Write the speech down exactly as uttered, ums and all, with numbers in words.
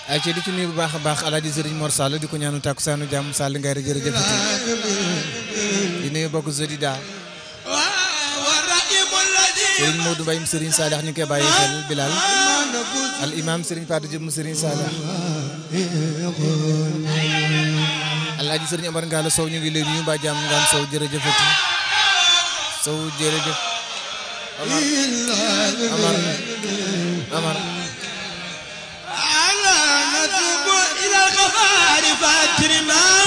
ay ci di ci nuyu bu baax a baax Alaaji Sëriñ Mor Sall di ko ñaanal takkusaanu jàmm Sall ngay ra jërëjëfati di nuyu bokk Zodida Sëriñ Modou Mbaye Sëriñ Salih ñu ngi koy bàyyi xel Bilal al imam Sëriñ Fatou Diop Sëriñ Salih Alaaji Sëriñ Omar Ngalla Sow ñu ngi lay nuyu ba jàmm ngaan Sow jërëjëfati Sow jërëjëf Omar Omar Omar إلى الغفار فاترنا